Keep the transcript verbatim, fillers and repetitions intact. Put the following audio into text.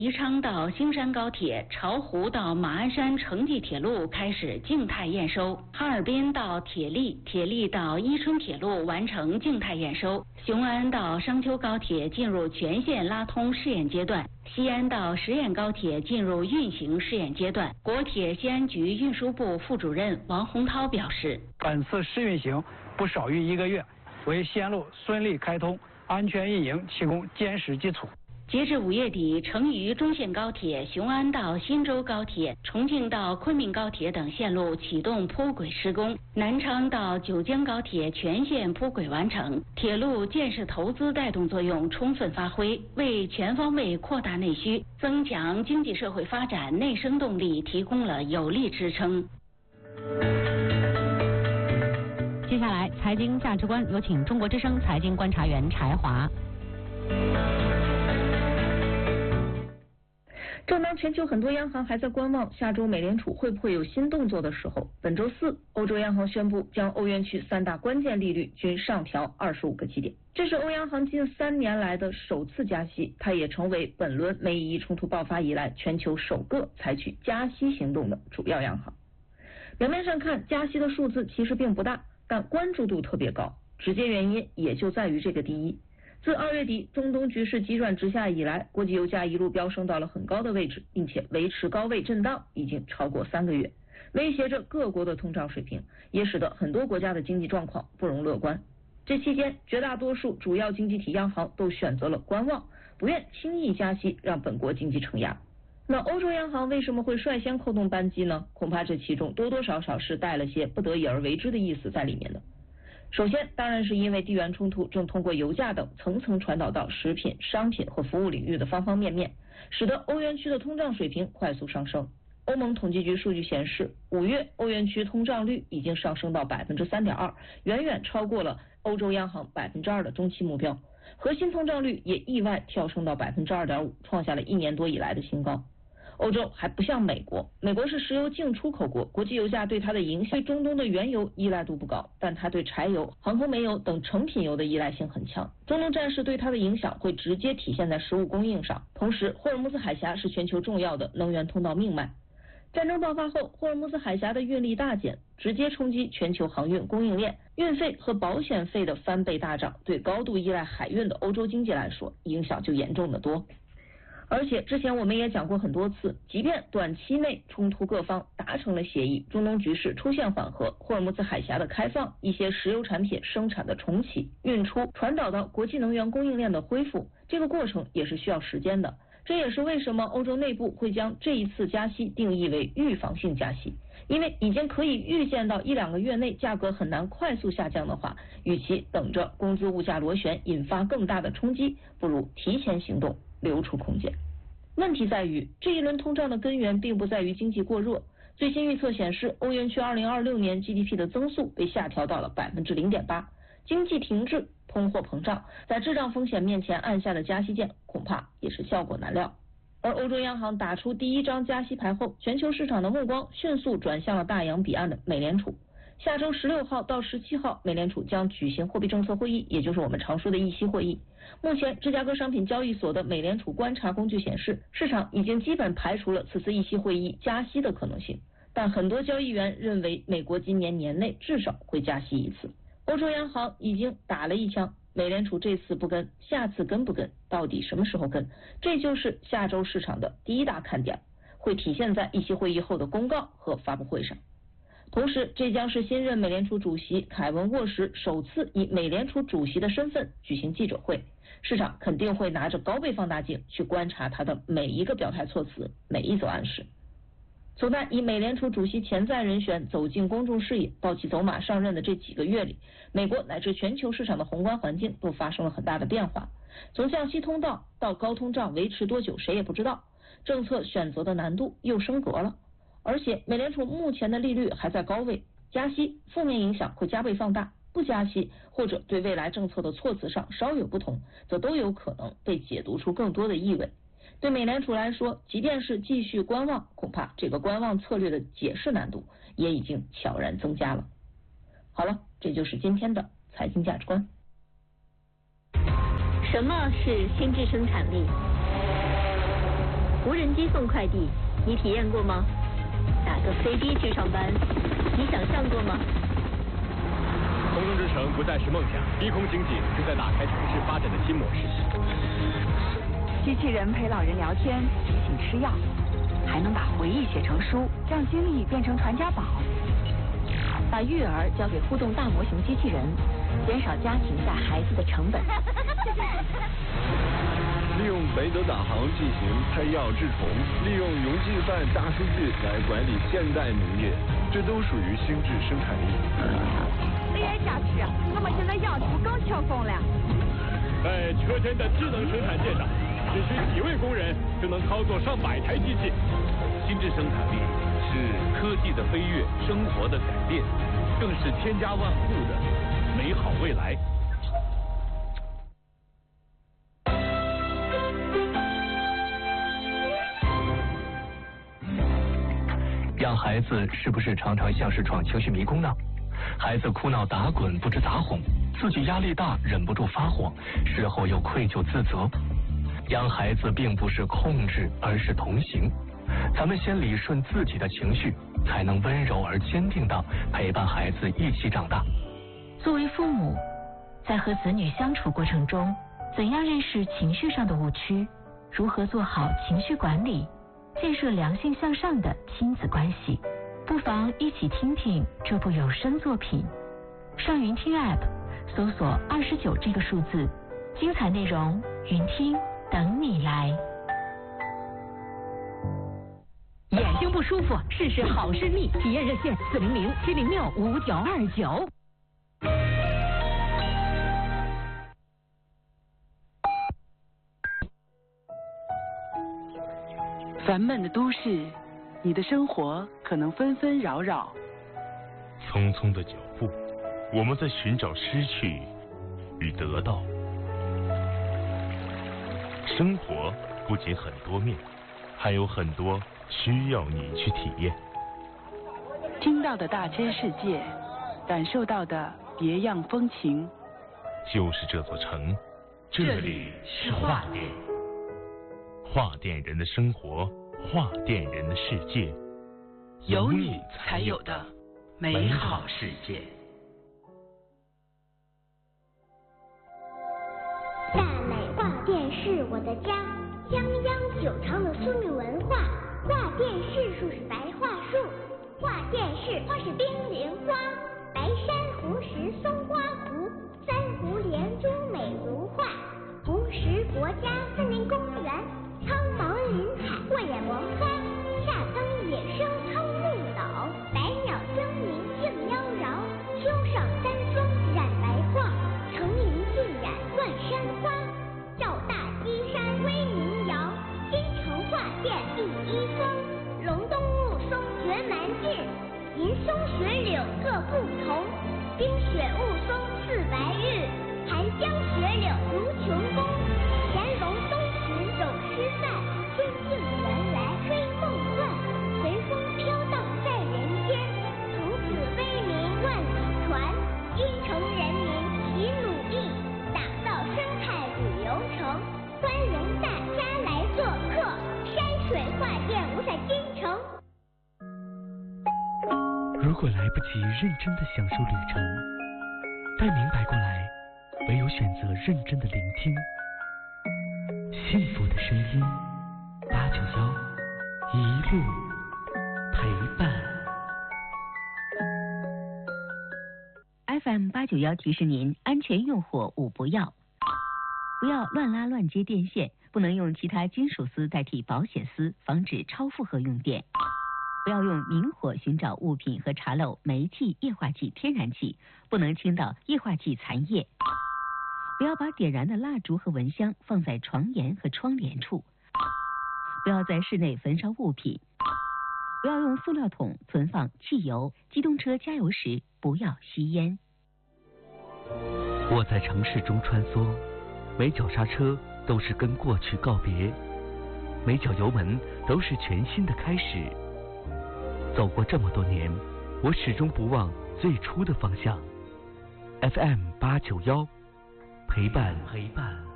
宜昌到兴山高铁、巢湖到马鞍山城际铁路开始静态验收，哈尔滨到铁力、铁力到伊春铁路完成静态验收，雄安到商丘高铁进入全线拉通试验阶段，西安到十堰高铁进入运行试验阶段。国铁西安局运输部副主任王洪涛表示， 本次试运行不少于一个月，为西安路顺利开通、安全运营提供坚实基础。 截至五月底，成渝中线高铁、雄安到新州高铁、重庆到昆明高铁等线路启动铺轨施工，南昌到九江高铁全线铺轨完成，铁路建设投资带动作用充分发挥，为全方位扩大内需、增强经济社会发展内生动力提供了有力支撑。 接下来，财经价值观有请中国之声财经观察员柴华。 正当全球很多央行还在观望下周美联储会不会有新动作的时候，本周四，欧洲央行宣布将欧元区三大关键利率均上调二十五个基点，这是欧央行近三年来的首次加息，它也成为本轮美伊冲突爆发以来全球首个采取加息行动的主要央行。表面上看，加息的数字其实并不大，但关注度特别高，直接原因也就在于这个第一。自二月底中东局势急转直下以来，国际油价一路飙升到了很高的位置，并且维持高位震荡已经超过三个月，威胁着各国的通胀水平，也使得很多国家的经济状况不容乐观。这期间，绝大多数主要经济体央行都选择了观望，不愿轻易加息，让本国经济承压。那欧洲央行为什么会率先扣动扳机呢？恐怕这其中多多少少是带了些不得已而为之的意思在里面的。首先，当然是因为地缘冲突正通过油价等层层传导到食品、商品和服务领域的方方面面，使得欧元区的通胀水平快速上升。欧盟统计局数据显示，五月欧元区通胀率已经上升到百分之三点二，远远超过了欧洲央行百分之二的中期目标。核心通胀率也意外跳升到百分之二点五，创下了一年多以来的新高。欧洲还不像美国，美国是石油净出口国，国际油价对它的影响，对中东的原油依赖度不高，但它对柴油、航空煤油等成品油的依赖性很强。中东战事对它的影响会直接体现在食物供应上，同时霍尔木兹海峡是全球重要的能源通道命脉。战争爆发后，霍尔木兹海峡的运力大减，直接冲击全球航运供应链，运费和保险费的翻倍大涨，对高度依赖海运的欧洲经济来说，影响就严重得多。而且之前我们也讲过很多次，即便短期内冲突各方达成了协议，中东局势出现缓和，霍尔木兹海峡的开放，一些石油产品生产的重启、运出、传导到国际能源供应链的恢复，这个过程也是需要时间的。这也是为什么欧洲内部会将这一次加息定义为预防性加息，因为已经可以预见到一两个月内价格很难快速下降的话，与其等着工资物价螺旋引发更大的冲击，不如提前行动，留出空间。问题在于，这一轮通胀的根源并不在于经济过热。最新预测显示，欧元区二零二六年 G D P 的增速被下调到了百分之零点八，经济停滞、通货膨胀在滞胀风险面前按下的加息键，恐怕也是效果难料。而欧洲央行打出第一张加息牌后，全球市场的目光迅速转向了大洋彼岸的美联储。下周十六号到十七号，美联储将举行货币政策会议，也就是我们常说的议息会议。目前，芝加哥商品交易所的美联储观察工具显示，市场已经基本排除了此次议息会议加息的可能性，但很多交易员认为美国今年年内至少会加息一次。欧洲央行已经打了一枪，美联储这次不跟，下次跟不跟，到底什么时候跟？这就是下周市场的第一大看点，会体现在议息会议后的公告和发布会上。同时，这将是新任美联储主席凯文沃什首次以美联储主席的身份举行记者会，市场肯定会拿着高倍放大镜去观察他的每一个表态措辞，每一则暗示。从在以美联储主席潜在人选走进公众视野到其走马上任的这几个月里，美国乃至全球市场的宏观环境都发生了很大的变化。从降息通道到高通胀维持多久谁也不知道，政策选择的难度又升格了。而且美联储目前的利率还在高位，加息负面影响会加倍放大，不加息或者对未来政策的措辞上稍有不同，则都有可能被解读出更多的意味。对美联储来说，即便是继续观望，恐怕这个观望策略的解释难度也已经悄然增加了。好了，这就是今天的财经价值观。 什么是心智生产力？ 无人机送快递，你体验过吗？打个飞的去上班，你想象过吗？ 空中之城不再是梦想，低空经济正在打开城市发展的新模式。 机器人陪老人聊天，提醒吃药，还能把回忆写成书，让经历变成传家宝。把育儿交给互动大模型机器人，减少家庭带孩子的成本。 利用北斗导航进行拆药治虫，利用云计算大数据来管理现代农业，这都属于心智生产力。 A I 加持，我们现在养猪更轻松了。 在车间的智能生产线上，只需几位工人就能操作上百台机器。 心智生产力是科技的飞跃，生活的改变，更是千家万户的美好未来。 养孩子是不是常常像是闯情绪迷宫呢？孩子哭闹打滚不知咋哄，自己压力大忍不住发火，事后又愧疚自责。养孩子并不是控制，而是同行。咱们先理顺自己的情绪，才能温柔而坚定地陪伴孩子一起长大。 作为父母，在和子女相处过程中，怎样认识情绪上的误区？如何做好情绪管理？建设良性向上的亲子关系，不妨一起听听这部有声作品。上云听 App 搜索二十九这个数字，精彩内容云听等你来。 眼睛不舒服，试试好视力，体验热线四零零七零六五九二九。 烦闷的都市，你的生活可能纷纷扰扰。 匆匆的脚步，我们在寻找失去与得到。生活不仅很多面，还有很多需要你去体验。 听到的大千世界，感受到的别样风情。 就是这座城，这里是画店。画店人的生活，画店人的世界， 有你才有的美好世界。 大美画店是我的家，泱泱久长的苏闽文化。画店是树是白桦树，画店是花是冰莲花，白珊瑚石松花湖，三湖连珠美如画，红石国家森林公园，苍茫林海慧眼王花，夏灯野生苍木岛，百鸟争鸣竞妖娆，秋上三峰染白桦，层林尽染万山花，赵大基山威名扬，京城画店第一峰，龙东雾松绝蛮劲，银松雪柳各不同，冰雪雾松似白玉，寒江雪柳如琼宫，乾隆东巡有诗赞，春镜原来追梦幻，随风飘荡在人间，从此威名万里传，京城人民齐努力，打造生态旅游城，欢迎大家来做客，山水画店无在京城。 如果来不及认真的享受旅程，待明白过来，唯有选择认真的聆听。幸福的声音，八九幺，一路陪伴。 F M 八九幺提示您：安全用火五不要，不要乱拉乱接电线，不能用其他金属丝代替保险丝，防止超负荷用电。不要用明火寻找物品和查漏煤气、液化气、天然气，不能倾倒液化气残液。不要把点燃的蜡烛和蚊香放在床沿和窗帘处。不要在室内焚烧物品。不要用塑料桶存放汽油。机动车加油时不要吸烟。 我在城市中穿梭，每脚刹车都是跟过去告别，每脚油门都是全新的开始。走过这么多年，我始终不忘最初的方向。F M 八九幺，陪伴陪伴。